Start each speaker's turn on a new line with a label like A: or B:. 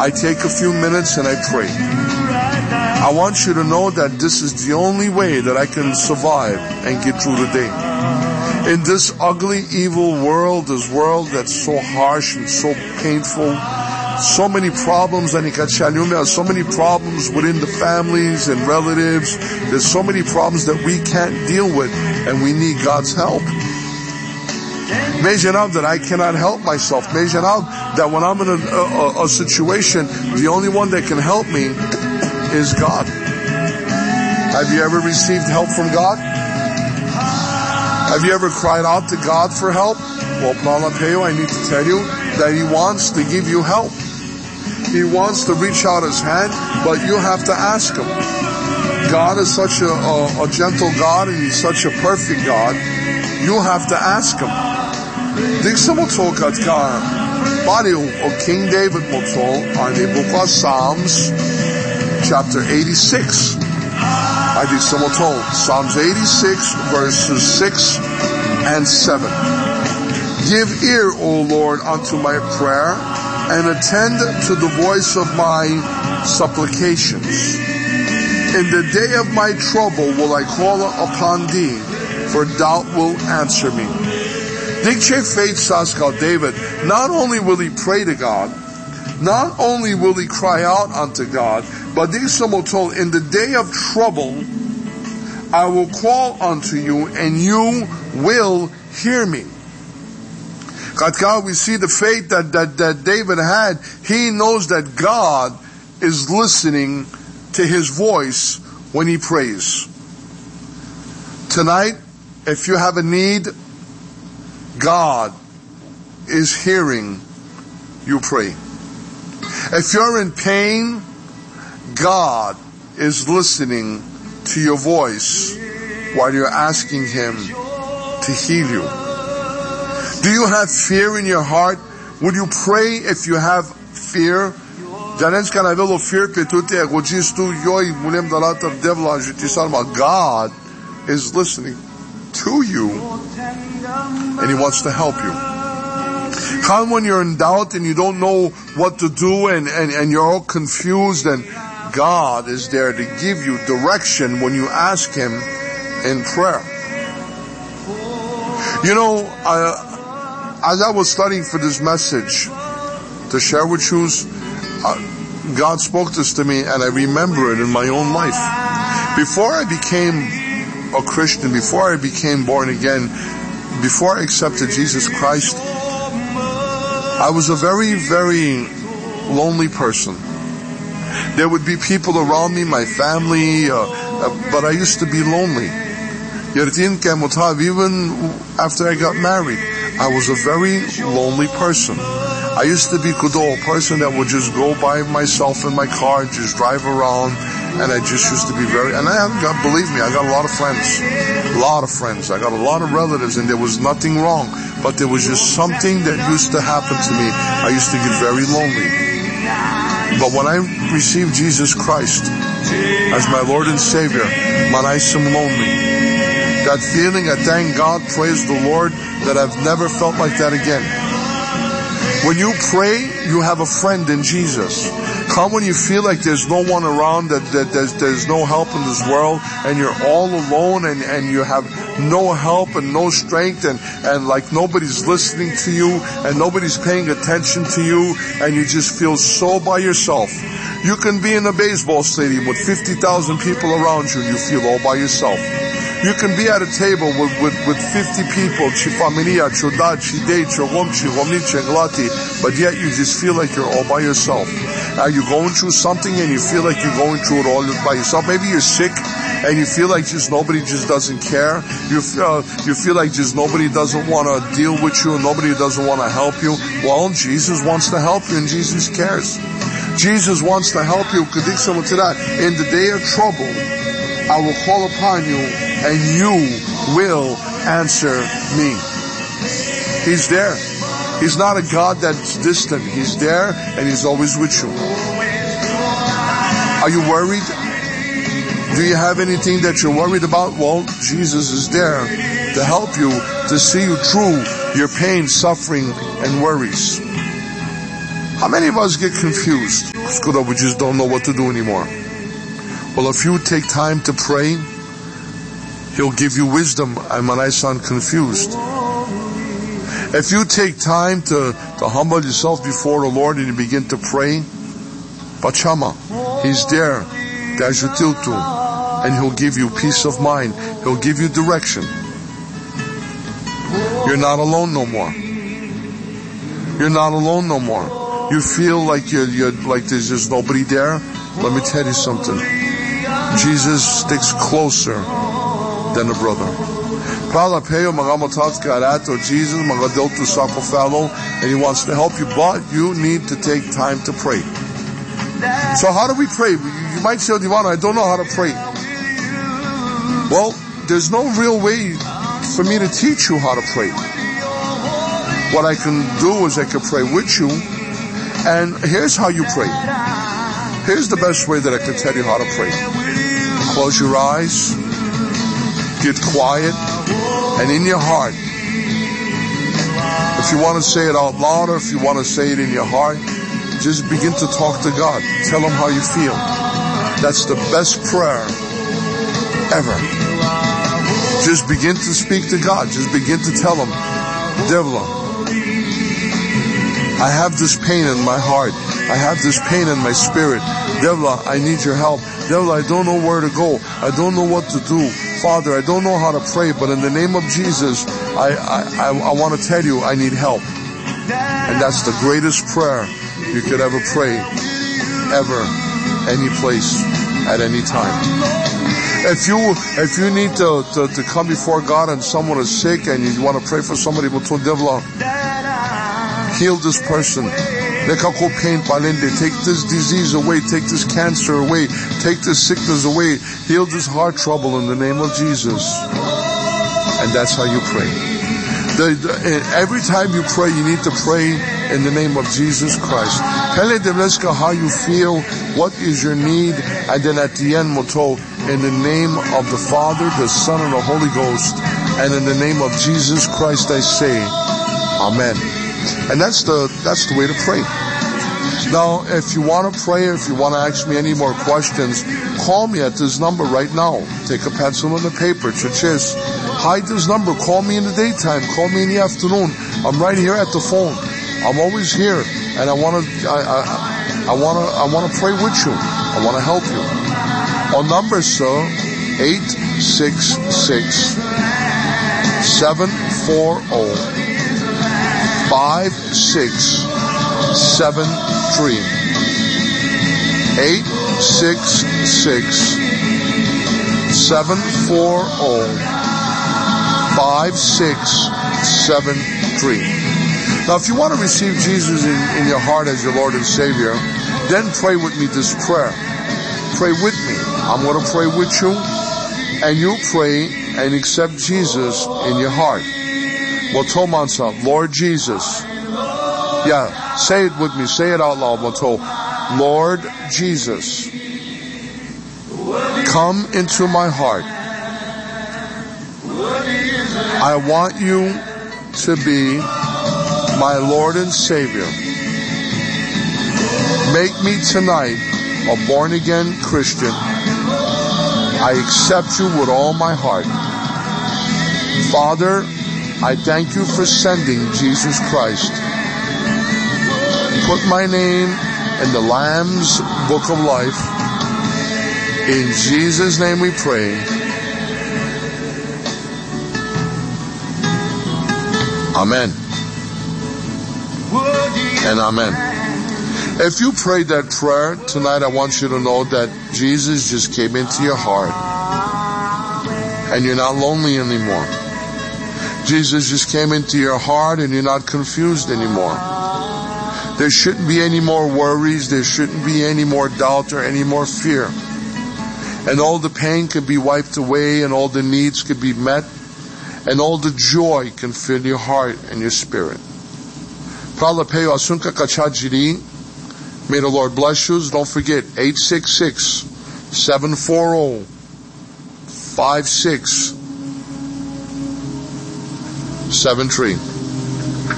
A: I take a few minutes and I pray. I want you to know that this is the only way that I can survive and get through the day. In this ugly, evil world, this world that's so harsh and so painful, so many problems, so many problems within the families and relatives. There's so many problems that we can't deal with, and we need God's help. Imagine that I cannot help myself. Imagine that when I'm in a situation, the only one that can help me is God. Have you ever received help from God? Have you ever cried out to God for help? Well, I need to tell you that He wants to give you help. He wants to reach out His hand, but you have to ask Him. God is such a gentle God, and He's such a perfect God. You have to ask Him. King David on the book of Psalms, chapter 86. Psalms 86, verses 6 and 7. Give ear, O Lord, unto my prayer, and attend to the voice of my supplications. In the day of my trouble will I call upon Thee, for Thou wilt answer me. Faith says God, David, not only will he pray to God, not only will he cry out unto God, but told, in the day of trouble, I will call unto you, and you will hear me. God, we see the faith that David had. He knows that God is listening to his voice when he prays. Tonight, if you have a need, God is hearing you pray. If you're in pain, God is listening to your voice while you're asking Him to heal you. Do you have fear in your heart? Would you pray if you have fear? God is listening to you, and He wants to help you. Come when you're in doubt and you don't know what to do and you're all confused, and God is there to give you direction when you ask Him in prayer. You know, as I was studying for this message to share with you, God spoke this to me, and I remember it in my own life. Before I became a Christian, before I became born again, before I accepted Jesus Christ, I was a very, very lonely person. There would be people around me, my family, but I used to be lonely. Even after I got married, I was a very lonely person. I used to be a person that would just go by myself in my car and just drive around, and I just used to be believe me, I got a lot of friends. I got a lot of relatives, and there was nothing wrong, but there was just something that used to happen to me. I used to get very lonely. But when I received Jesus Christ as my Lord and Savior, man, I am lonely. That feeling, I thank God, praise the Lord, that I've never felt like that again. When you pray, you have a friend in Jesus. Come when you feel like there's no one around, that there's no help in this world, and you're all alone, and you have no help and no strength, and like nobody's listening to you, and nobody's paying attention to you, and you just feel so by yourself. You can be in a baseball stadium with 50,000 people around you, and you feel all by yourself. You can be at a table with 50 people, but yet you just feel like you're all by yourself. Are you going through something and you feel like you're going through it all by yourself? Maybe you're sick and you feel like just nobody just doesn't care. You feel like just nobody doesn't want to deal with you and nobody doesn't want to help you. Well, Jesus wants to help you and Jesus cares. Jesus wants to help you. In the day of trouble, I will call upon you and you will answer me. He's there. He's not a God that's distant. He's there and He's always with you. Are you worried? Do you have anything that you're worried about? Well, Jesus is there to help you, to see you through your pain, suffering, and worries. How many of us get confused? We just don't know what to do anymore. Well, if you take time to pray, He'll give you wisdom, and when I sound confused. If you take time to humble yourself before the Lord and you begin to pray, Pachama, He's there, Dajutiltu, and He'll give you peace of mind. He'll give you direction. You're not alone no more. You're not alone no more. You feel like you're like there's just nobody there. Let me tell you something. Jesus sticks closer than a brother. Jesus, and He wants to help you, but you need to take time to pray. So how do we pray? You might say, Divano, I don't know how to pray. Well, there's no real way for me to teach you how to pray. What I can do is I can pray with you, and here's how you pray. Here's the best way that I can tell you how to pray. Close your eyes, get quiet, and in your heart, if you want to say it out loud or if you want to say it in your heart, just begin to talk to God. Tell Him how you feel. That's the best prayer ever. Just begin to speak to God. Just begin to tell Him, Devla, I have this pain in my heart. I have this pain in my spirit. Devla, I need your help. Devla, I don't know where to go. I don't know what to do. Father, I don't know how to pray, but in the name of Jesus, I want to tell you I need help. And that's the greatest prayer you could ever pray, ever, any place, at any time. If you need to come before God and someone is sick and you want to pray for somebody, heal this person. Take this disease away. Take this cancer away. Take this sickness away. Heal this heart trouble in the name of Jesus. And that's how you pray. Every time you pray, you need to pray in the name of Jesus Christ. How you feel, what is your need, and then at the end, Moto, in the name of the Father, the Son, and the Holy Ghost, and in the name of Jesus Christ, I say, Amen. And that's the way to pray. Now, if you want to pray, if you want to ask me any more questions, call me at this number right now. Take a pencil and a paper. Churches, hide this number. Call me in the daytime. Call me in the afternoon. I'm right here at the phone. I'm always here, and I want to pray with you. I want to help you. Our number, sir, 866-740-5673. 866-740-5673. Now, if you want to receive Jesus in your heart as your Lord and Savior, then pray with me this prayer. Pray with me. I'm going to pray with you, and you pray and accept Jesus in your heart. Motomansa, Lord Jesus. Yeah, say it with me. Say it out loud, Moto. Lord Jesus, come into my heart. I want you to be my Lord and Savior. Make me tonight a born-again Christian. I accept you with all my heart. Father, I thank you for sending Jesus Christ. Put my name in the Lamb's Book of Life. In Jesus' name we pray. Amen. And amen. If you prayed that prayer tonight, I want you to know that Jesus just came into your heart. And you're not lonely anymore. Jesus just came into your heart and you're not confused anymore. There shouldn't be any more worries. There shouldn't be any more doubt or any more fear. And all the pain can be wiped away and all the needs can be met. And all the joy can fill your heart and your spirit. May the Lord bless you. Don't forget, 866-740-5673.